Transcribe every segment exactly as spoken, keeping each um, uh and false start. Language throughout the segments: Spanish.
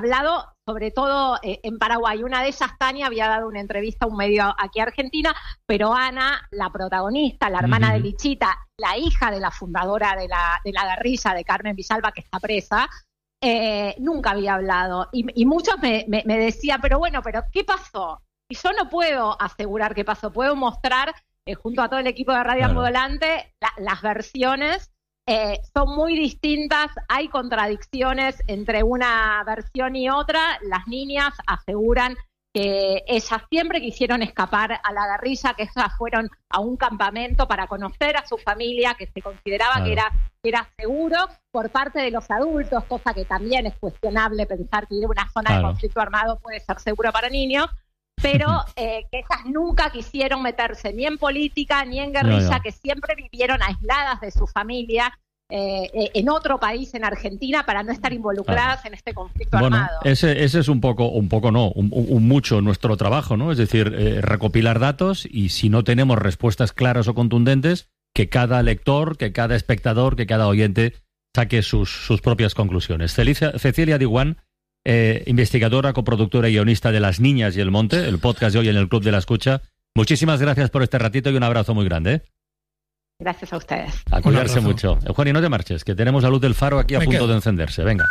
hablado sobre todo eh, en Paraguay. Una de ellas, Tania, había dado una entrevista a un medio aquí a Argentina, pero Ana, la protagonista, la hermana uh-huh. de Lichita, la hija de la fundadora de la, de la guerrilla, de Carmen Villalba, que está presa, eh, nunca había hablado. Y, y muchos me, me, me decían, pero bueno, pero ¿qué pasó? Y yo no puedo asegurar qué pasó, puedo mostrar, eh, junto a todo el equipo de Radio Ambulante, la, las versiones. Eh, son muy distintas, hay contradicciones entre una versión y otra. Las niñas aseguran que ellas siempre quisieron escapar a la guerrilla, que ellas fueron a un campamento para conocer a su familia, que se consideraba claro. que era, que era seguro por parte de los adultos, cosa que también es cuestionable pensar que ir a una zona claro. de conflicto armado puede ser seguro para niños, pero eh, que ellas nunca quisieron meterse ni en política ni en guerrilla, no, no. que siempre vivieron aisladas de su familia eh, eh, en otro país, en Argentina, para no estar involucradas claro. en este conflicto bueno, armado. Ese, ese es un poco, un poco no, un, un mucho nuestro trabajo, ¿no? Es decir, eh, recopilar datos y si no tenemos respuestas claras o contundentes, que cada lector, que cada espectador, que cada oyente saque sus, sus propias conclusiones. Celicia, Cecilia Diwan, Eh, investigadora, coproductora y guionista de Las Niñas y el Monte, el podcast de hoy en el Club de la Escucha. Muchísimas gracias por este ratito y un abrazo muy grande. ¿eh? Gracias a ustedes. A cuidarse mucho. Eugenio, no te marches, que tenemos la luz del faro aquí a Me punto quedo. de encenderse. Venga.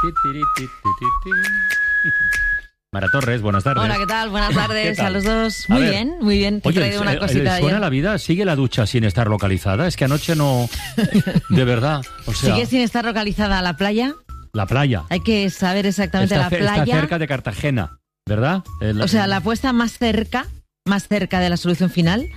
Mara Torres, buenas tardes. Hola, ¿qué tal? Buenas tardes tal? a los dos. Muy bien, muy bien. Te he Oye, traído una cosita. ¿suena la vida? ¿Sigue la ducha sin estar localizada? Es que anoche no... De verdad. O sea, ¿sigue sin estar localizada la playa? La playa. Hay que saber exactamente está, la playa. Está cerca de Cartagena, ¿verdad? El, o sea, la puesta más cerca, más cerca de la solución final,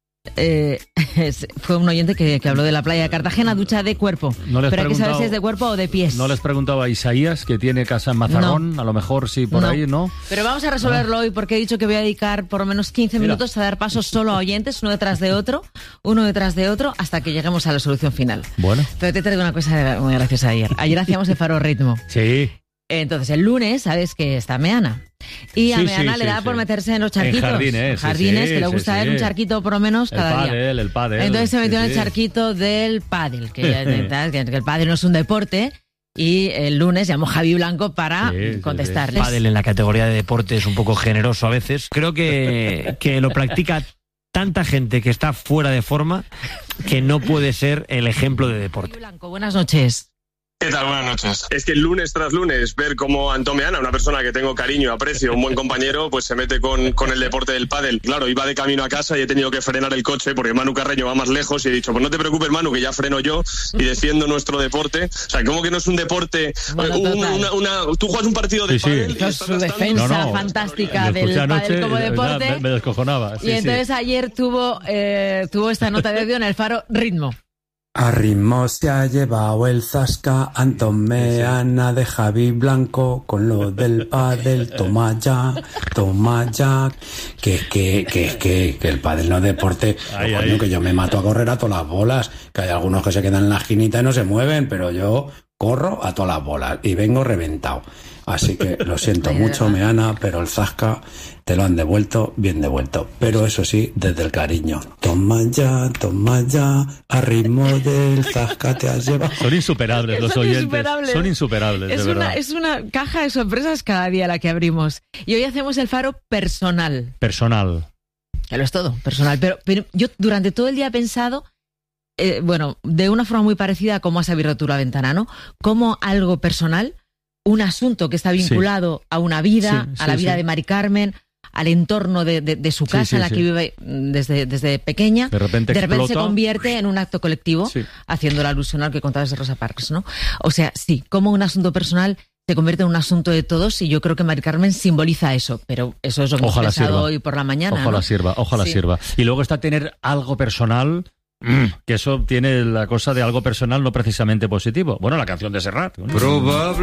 eh, es, fue un oyente que, que habló de la playa de Cartagena, ducha de cuerpo. No les Pero hay que saber si es de cuerpo o de pies. No les preguntaba a Isaías, que tiene casa en Mazarrón, no. a lo mejor sí por no. ahí, ¿no? Pero vamos a resolverlo no. hoy porque he dicho que voy a dedicar por lo menos quince Mira. minutos a dar pasos solo a oyentes, uno detrás de otro, uno detrás de otro, hasta que lleguemos a la solución final. Bueno. Pero te traigo una cosa muy graciosa ayer. Ayer hacíamos el Faro Ritmo. Sí. Entonces, el lunes, sabes que está Meana. Y a sí, Meana sí, le da sí, por sí. meterse en los charquitos. En jardines, jardines sí, que le sí, gusta sí, ver sí. un charquito por lo menos el cada pádel, día. El pádel, Entonces se metió sí, en el sí. charquito del pádel, que, que, que el pádel no es un deporte. Y el lunes llamó Javi Blanco para sí, contestarles. Sí, sí. Pádel en la categoría de deporte es un poco generoso a veces. Creo que, que lo practica tanta gente que está fuera de forma que no puede ser el ejemplo de deporte. Javi Blanco, buenas noches. ¿Qué tal? Buenas noches. Es que lunes tras lunes ver cómo Antón Meana, una persona que tengo cariño, aprecio, un buen compañero, pues se mete con, con el deporte del pádel. Claro, iba de camino a casa y he tenido que frenar el coche porque Manu Carreño va más lejos y he dicho, pues no te preocupes, Manu, que ya freno yo y defiendo nuestro deporte. O sea, ¿cómo que no es un deporte? Bueno, una, una, una, tú juegas un partido de sí, pádel sí. y estás Su defensa no, no. fantástica Lo del anoche, pádel como deporte. Me, me descojonaba. Sí, y entonces sí. ayer tuvo, eh, tuvo esta nota de audio en el Faro Ritmo. A ritmo se ha llevado el zasca Antón Meana de Javi Blanco con lo del pádel, toma ya, toma ya, que, que, que, que, que el pádel no es deporte, Ay, coño, ay. que yo me mato a correr a todas las bolas, que hay algunos que se quedan en la esquinita y no se mueven, pero yo corro a todas las bolas y vengo reventado. Así que lo siento mucho, Meana, pero el zasca te lo han devuelto bien devuelto. Pero eso sí, desde el cariño. Toma ya, toma ya, a ritmo del zasca te has llevado. Son insuperables los Son oyentes. insuperables. Son insuperables, Es de una, verdad. es una caja de sorpresas cada día la que abrimos. Y hoy hacemos el Faro personal. Personal. Que lo es todo, personal. Pero, pero yo durante todo el día he pensado, eh, bueno, de una forma muy parecida a cómo has abierto tú la ventana, ¿no? Como algo personal, un asunto que está vinculado sí. a una vida, sí, sí, a la vida sí. de Mari Carmen, al entorno de, de, de su casa sí, sí, en la sí. que vive desde, desde pequeña, de repente, de repente se explota. convierte en un acto colectivo, sí. haciendo la alusión al que contabas de Rosa Parks, ¿no? O sea, sí, como un asunto personal se convierte en un asunto de todos y yo creo que Mari Carmen simboliza eso, pero eso es lo que Ojalá hemos pensado sirva. hoy por la mañana. Ojalá ¿no? sirva, ojalá Sí. sirva. Y luego está tener algo personal, mm, que eso tiene la cosa de algo personal no precisamente positivo. Bueno, la canción de Serrat. ¿no? Probable.